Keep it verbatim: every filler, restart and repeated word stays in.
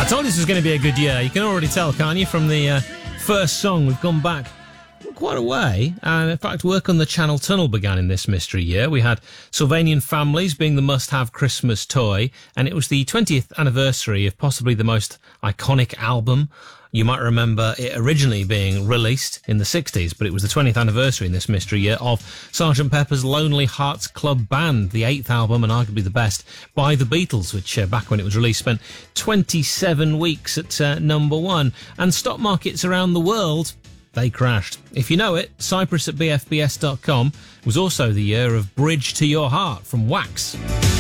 I told you this was going to be a good year. You can already tell, can't you, from the uh, first song. We've gone back quite a way. And in fact, work on the Channel Tunnel began in this mystery year. We had Sylvanian Families being the must-have Christmas toy, and it was the twentieth anniversary of possibly the most iconic album. You might remember it originally being released in the sixties, but it was the twentieth anniversary in this mystery year of Sergeant Pepper's Lonely Hearts Club Band, the eighth album and arguably the best by the Beatles, which uh, back when it was released spent twenty-seven weeks at uh, number one. And stock markets around the world, they crashed. If you know it, Cyprus at b f b s dot com was also the year of Bridge to Your Heart from Wax.